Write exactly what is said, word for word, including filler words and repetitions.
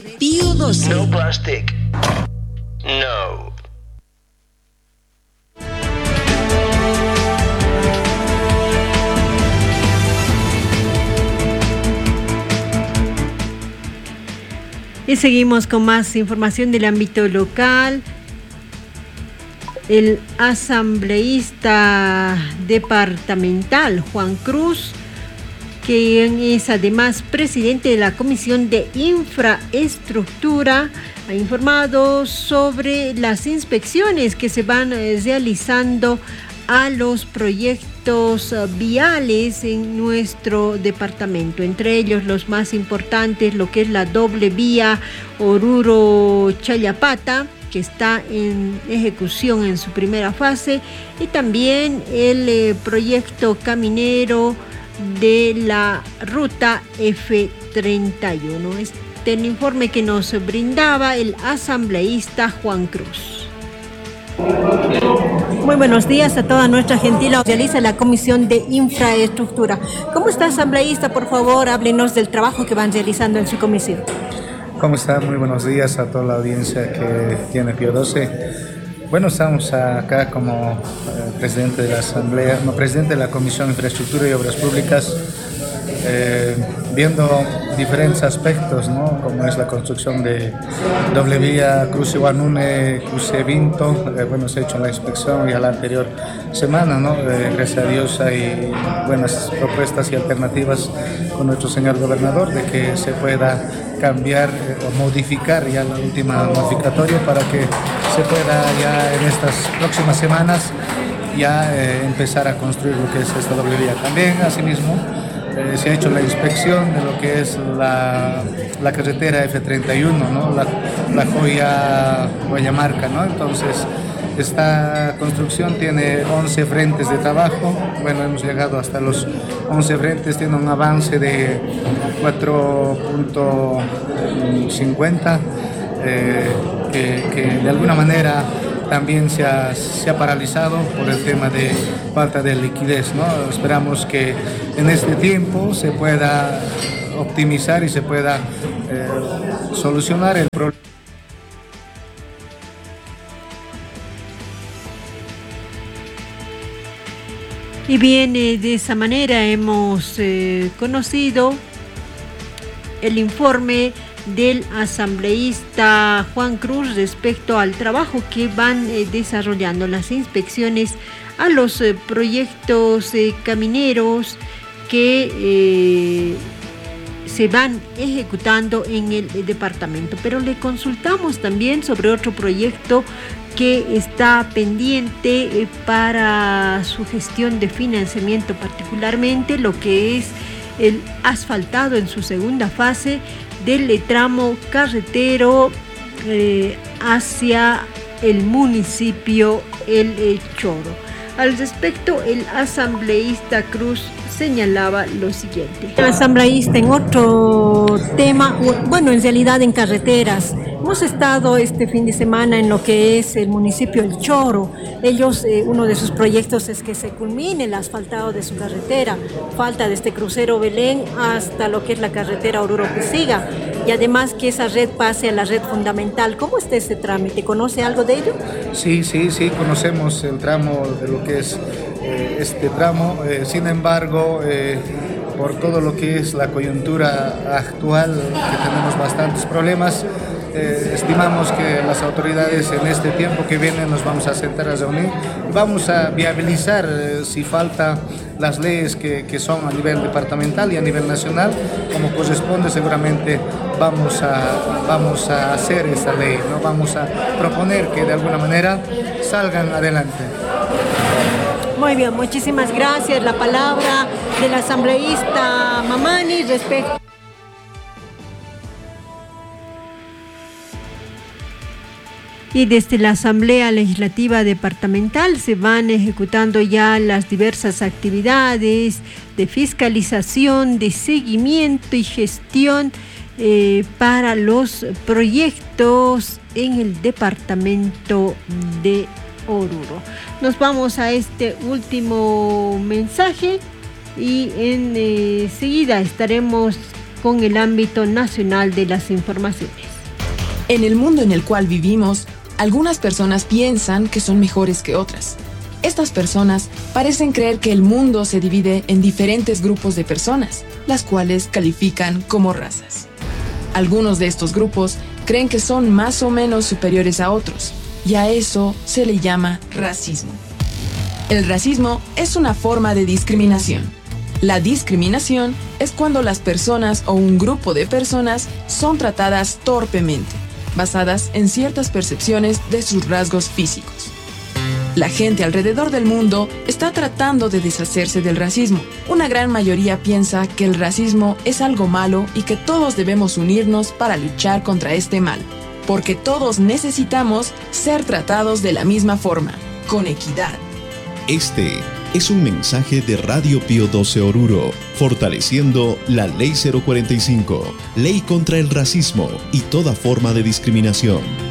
Pío doce. No plastic. No. Y seguimos con más información del ámbito local. El asambleísta departamental Juan Cruz, quien es además presidente de la Comisión de Infraestructura, ha informado sobre las inspecciones que se van realizando a los proyectos viales en nuestro departamento, entre ellos los más importantes, lo que es la doble vía Oruro-Chayapata, que está en ejecución en su primera fase, y también el eh, proyecto caminero de la ruta F treinta y uno. Este es el informe que nos brindaba el asambleísta Juan Cruz. Muy buenos días a toda nuestra gentila. Realiza la Comisión de Infraestructura. ¿Cómo está, asambleísta? Por favor, háblenos del trabajo que van realizando en su comisión. ¿Cómo está? Muy buenos días a toda la audiencia que tiene Pío doce. Bueno, estamos acá como eh, presidente de la Asamblea, no, presidente de la Comisión de Infraestructura y Obras Públicas, eh, viendo diferentes aspectos, ¿no? Como es la construcción de doble vía Cruce Guanune, Cruce Vinto. Eh, bueno, se ha hecho la inspección ya la anterior semana, ¿no? Eh, gracias a Dios hay buenas propuestas y alternativas con nuestro señor gobernador de que se pueda cambiar eh, o modificar ya la última modificatoria para que se pueda ya en estas próximas semanas ya eh, empezar a construir lo que es esta doble vía. También, asimismo, eh, se ha hecho la inspección de lo que es la, la carretera F treinta y uno, ¿no? la, la joya Guayamarca, ¿no? Entonces, esta construcción tiene once frentes de trabajo. Bueno, hemos llegado hasta los once frentes, tiene un avance de cuatro punto cincuenta, eh, que, que de alguna manera también se ha, se ha paralizado por el tema de falta de liquidez, ¿no? Esperamos que en este tiempo se pueda optimizar y se pueda eh, solucionar el problema. Y bien, eh, de esa manera hemos eh, conocido el informe del asambleísta Juan Cruz respecto al trabajo que van eh, desarrollando las inspecciones a los eh, proyectos eh, camineros que eh, se van ejecutando en el eh, departamento. Pero le consultamos también sobre otro proyecto que está pendiente eh, para su gestión de financiamiento, particularmente lo que es el asfaltado en su segunda fase del tramo carretero eh, hacia el municipio El eh, Choro. Al respecto, el asambleísta Cruz señalaba lo siguiente. Asambleísta, en otro tema, bueno, en realidad en carreteras, hemos estado este fin de semana en lo que es el municipio El Choro. Ellos, eh, uno de sus proyectos es que se culmine el asfaltado de su carretera. Falta desde Crucero Belén hasta lo que es la carretera Oruro-Pisiga. Y además que esa red pase a la red fundamental. ¿Cómo está ese trámite? ¿Conoce algo de ello? Sí, sí, sí, conocemos el tramo de lo que es eh, este tramo. Eh, sin embargo, eh, por todo lo que es la coyuntura actual, que tenemos bastantes problemas, Eh, estimamos que las autoridades en este tiempo que viene nos vamos a sentar a reunir y vamos a viabilizar eh, si falta las leyes que, que son a nivel departamental y a nivel nacional, como corresponde. Seguramente vamos a, vamos a hacer esa ley, ¿no? Vamos a proponer que de alguna manera salgan adelante. Muy bien, muchísimas gracias. La palabra del asambleísta Mamani respecto. Y desde la Asamblea Legislativa Departamental se van ejecutando ya las diversas actividades de fiscalización, de seguimiento y gestión eh, para los proyectos en el departamento de Oruro. Nos vamos a este último mensaje y enseguida eh, estaremos con el ámbito nacional de las informaciones. En el mundo en el cual vivimos, algunas personas piensan que son mejores que otras. Estas personas parecen creer que el mundo se divide en diferentes grupos de personas, las cuales califican como razas. Algunos de estos grupos creen que son más o menos superiores a otros, y a eso se le llama racismo. El racismo es una forma de discriminación. La discriminación es cuando las personas o un grupo de personas son tratadas torpemente, basadas en ciertas percepciones de sus rasgos físicos. La gente alrededor del mundo está tratando de deshacerse del racismo. Una gran mayoría piensa que el racismo es algo malo y que todos debemos unirnos para luchar contra este mal, porque todos necesitamos ser tratados de la misma forma, con equidad. Este es un mensaje de Radio Pío doce Oruro, fortaleciendo la Ley cero cuarenta y cinco, Ley contra el Racismo y toda forma de discriminación.